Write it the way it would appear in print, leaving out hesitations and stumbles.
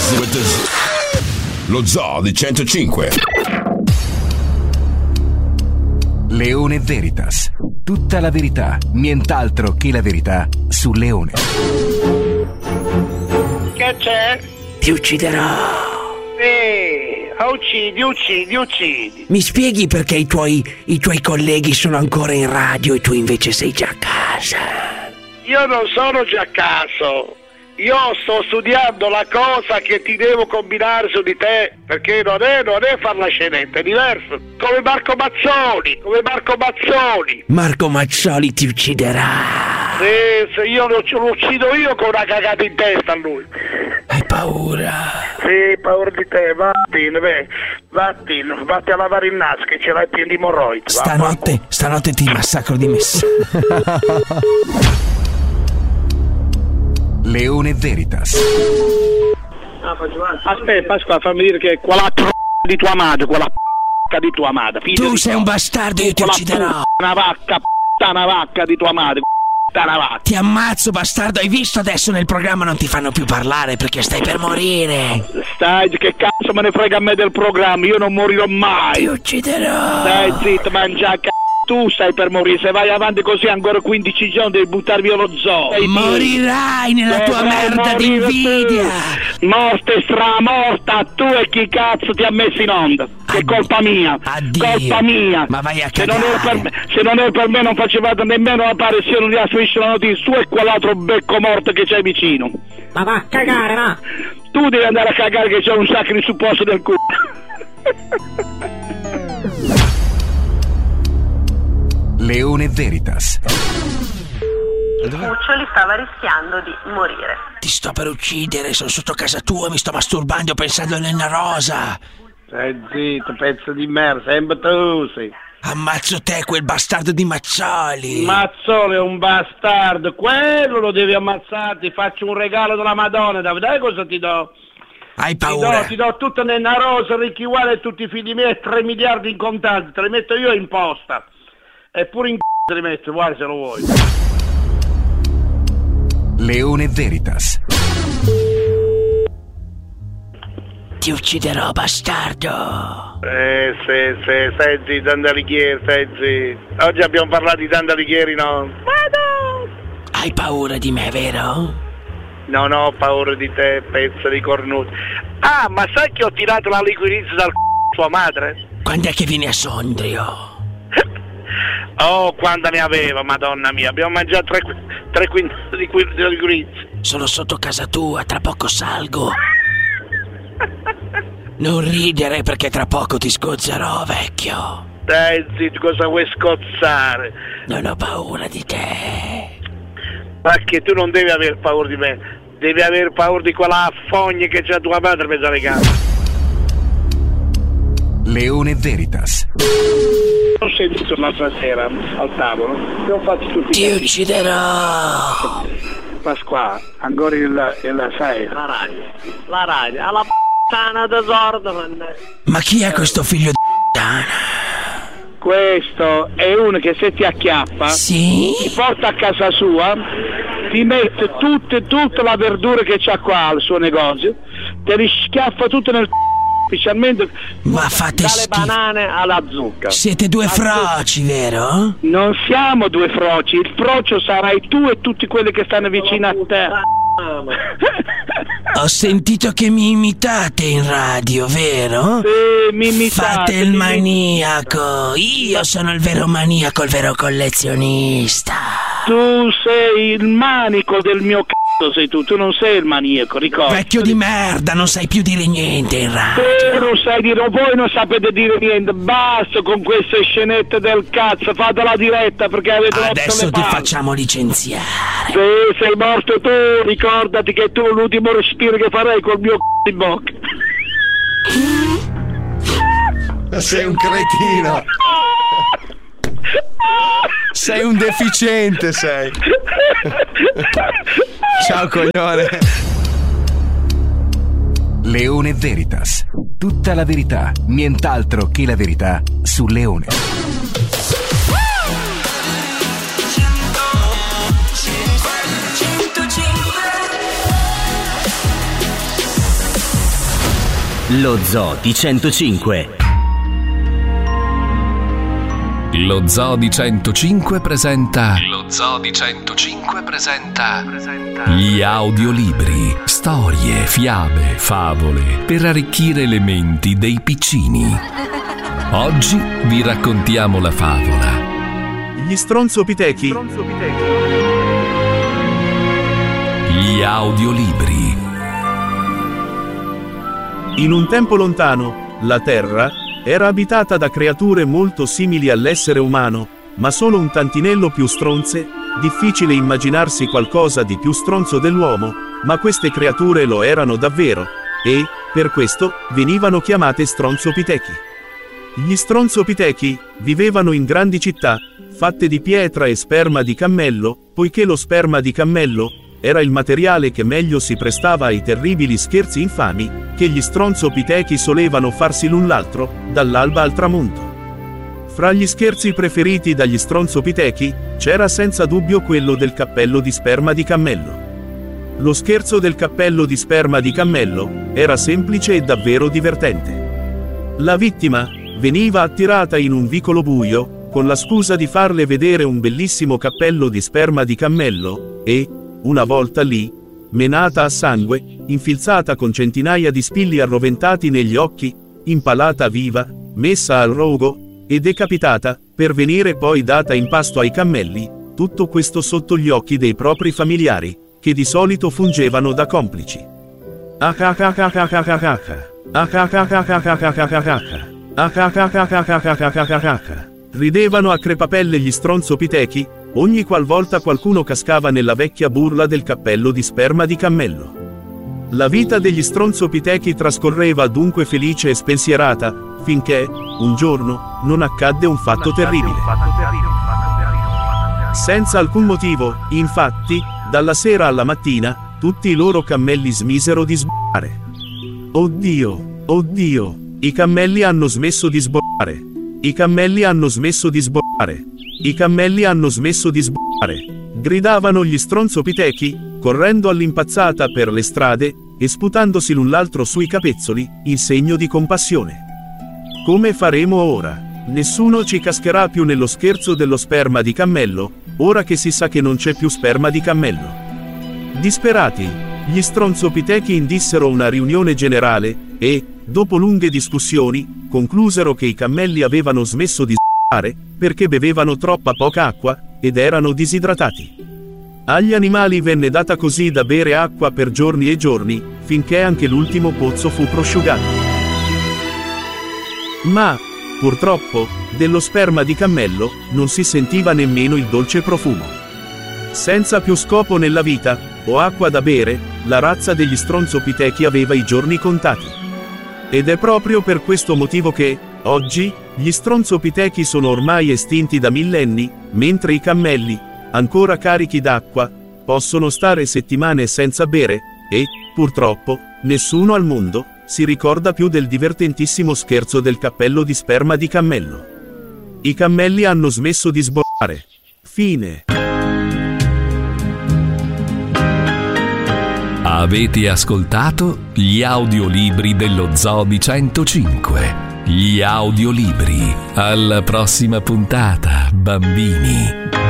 Lo Zoo di 105. Leone Veritas. Tutta la verità, nient'altro che la verità su Leone. Che c'è? Ti ucciderò. Uccidi. Mi spieghi perché i tuoi colleghi sono ancora in radio e tu invece sei già a casa? Io non sono già a caso. Io sto studiando la cosa che ti devo combinare su di te, perché non è far la scenetta, è diverso. Come Marco Mazzoli. Marco Mazzoli ti ucciderà. Se io lo uccido io con una cagata in testa a lui. Hai paura? Sì, paura di te, vatti a lavare il naso che ce l'hai pieno di emorroidi. Stanotte ti massacro di messa. Leone Veritas. Aspetta, Pasqua, fammi dire che quella di tua madre, Tu sei un bastardo, io ti ucciderò. Una vacca di tua madre, una vacca. Ti ammazzo, bastardo, hai visto adesso nel programma non ti fanno più parlare perché stai per morire. Stai, che cazzo me ne frega a me del programma, io non morirò mai. Ti ucciderò. Stai zitto, mangia tu stai per morire, se vai avanti così ancora 15 giorni devi buttar via lo zoo. Morirai nella tua merda di invidia. Morte stramorta, tu e chi cazzo ti ha messo in onda? Che colpa mia. Addio. Colpa mia. Ma vai a se cagare. Se non è per me non facevate nemmeno l'apparizione di Assuisce la notizia, tu e quell'altro becco morto che c'è vicino. Ma va a cagare, va. Tu devi andare a cagare che c'è un sacco di supposto del culo. Leone Veritas. Cuccioli stava rischiando di morire. Ti sto per uccidere, sono sotto casa tua, mi sto masturbando pensando a Elena Rosa. Stai zitto, pezzo di merda, sempre tu sei. Ammazzo te, quel bastardo di Mazzoli. Mazzoli è un bastardo, quello lo devi ammazzare, ti faccio un regalo della Madonna, dai cosa ti do? Hai paura? Ti do tutta Elena Rosa, Ricky Uale e tutti i figli miei, 3 miliardi in contanti, te li metto io in posta. Eppure in te li metto, guarda se lo vuoi. Leone Veritas. Ti ucciderò, bastardo. Stai zitto, Andalighieri, stai zitto. Oggi abbiamo parlato di Andalighieri, no? Hai paura di me, vero? Non ho paura di te, pezzo di cornuto. Ah, ma sai che ho tirato la liquirizia dal tua madre? Quando è che vieni a Sondrio? Oh, quanta ne aveva, madonna mia. Abbiamo mangiato 3 quintali di liquirizia. Sono sotto casa tua, tra poco salgo. Non ridere perché tra poco ti sgozzerò, vecchio. Dai zitto, cosa vuoi scozzare? Non ho paura di te. Ma che tu non devi aver paura di me, devi aver paura di quella fogna che c'ha tua madre per dare casa. Leone Veritas. Ho sentito l'altra sera al tavolo, abbiamo fatto tutti. Ti ucciderò. Pasqua, ancora la sai? La radio, alla p***ana tesoro. Ma chi è questo figlio di p***ana? Questo è uno che se ti acchiappa, sì? ti porta a casa sua, ti mette tutta la verdura che c'ha qua al suo negozio, te li schiaffa tutto nel specialmente ma fate dalle banane alla zucca. Siete due froci, vero? Non siamo due froci, il frocio sarai tu e tutti quelli che stanno vicino a te. Ho sentito che mi imitate in radio, vero? Sì, mi imitate. Fate il maniaco. Io sono il vero maniaco, il vero collezionista. Tu sei il manico del mio c***o, sei tu non sei il maniaco, ricorda. Vecchio di merda, non sai più dire niente in radio. Non sai dire, voi non sapete dire niente, basta con queste scenette del cazzo, fate la diretta perché avete rotto le palle. Adesso ti facciamo licenziare. Sì, sei morto tu, ricordati che tu l'ultimo respiro che farai col mio c***o in bocca. Sei un cretino. Sei un deficiente, sei. Ciao coglione. Leone Veritas. Tutta la verità, nient'altro che la verità su Leone. Lo Zoo di 105. Lo Zoo di 105 presenta. Gli audiolibri. Storie, fiabe, favole per arricchire le menti dei piccini. Oggi vi raccontiamo la favola Gli stronzopitechi. Gli audiolibri. In un tempo lontano, la Terra era abitata da creature molto simili all'essere umano, ma solo un tantinello più stronze. Difficile immaginarsi qualcosa di più stronzo dell'uomo, ma queste creature lo erano davvero, e, per questo, venivano chiamate stronzopitechi. Gli stronzopitechi vivevano in grandi città, fatte di pietra e sperma di cammello, poiché lo sperma di cammello era il materiale che meglio si prestava ai terribili scherzi infami che gli stronzopitechi solevano farsi l'un l'altro, dall'alba al tramonto. Fra gli scherzi preferiti dagli stronzopitechi c'era senza dubbio quello del cappello di sperma di cammello. Lo scherzo del cappello di sperma di cammello era semplice e davvero divertente. La vittima veniva attirata in un vicolo buio, con la scusa di farle vedere un bellissimo cappello di sperma di cammello, e, una volta lì, menata a sangue, infilzata con centinaia di spilli arroventati negli occhi, impalata viva, messa al rogo, e decapitata, per venire poi data in pasto ai cammelli, tutto questo sotto gli occhi dei propri familiari, che di solito fungevano da complici. Ridevano a crepapelle gli stronzopitechi ogni qualvolta qualcuno cascava nella vecchia burla del cappello di sperma di cammello. La vita degli stronzopitechi trascorreva dunque felice e spensierata, finché, un giorno, non accadde un fatto terribile. Senza alcun motivo, infatti, dalla sera alla mattina, tutti i loro cammelli smisero di sbollare. Oddio, oddio, i cammelli hanno smesso di sbollare. I cammelli hanno smesso di sbollare. I cammelli hanno smesso di sbollare. Gridavano gli stronzopitechi, correndo all'impazzata per le strade, e sputandosi l'un l'altro sui capezzoli, in segno di compassione. Come faremo ora? Nessuno ci cascherà più nello scherzo dello sperma di cammello, ora che si sa che non c'è più sperma di cammello. Disperati, gli stronzopitechi indissero una riunione generale, e, dopo lunghe discussioni, conclusero che i cammelli avevano smesso di sbollare, perché bevevano troppa poca acqua, ed erano disidratati. Agli animali venne data così da bere acqua per giorni e giorni, finché anche l'ultimo pozzo fu prosciugato. Ma, purtroppo, dello sperma di cammello non si sentiva nemmeno il dolce profumo. Senza più scopo nella vita, o acqua da bere, la razza degli stronzopitechi aveva i giorni contati. Ed è proprio per questo motivo che, oggi, gli stronzopitechi sono ormai estinti da millenni, mentre i cammelli, ancora carichi d'acqua, possono stare settimane senza bere, e, purtroppo, nessuno al mondo si ricorda più del divertentissimo scherzo del cappello di sperma di cammello. I cammelli hanno smesso di sbollare. Fine. Avete ascoltato gli audiolibri dello Zoo di 105. Gli audiolibri. Alla prossima puntata, bambini.